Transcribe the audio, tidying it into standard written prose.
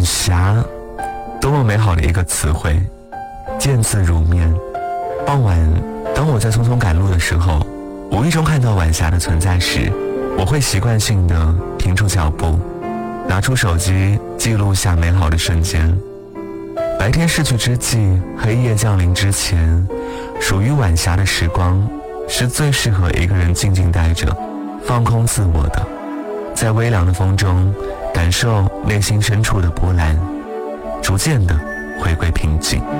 霞，多么美好的一个词汇，见字如面。傍晚，当我在匆匆赶路的时候，无意中看到晚霞的存在时，我会习惯性地停住脚步，拿出手机记录下美好的瞬间。白天逝去之际，黑夜降临之前，属于晚霞的时光是最适合一个人静静待着，放空自我的，在微凉的风中感受内心深处的波澜，逐渐地回归平静。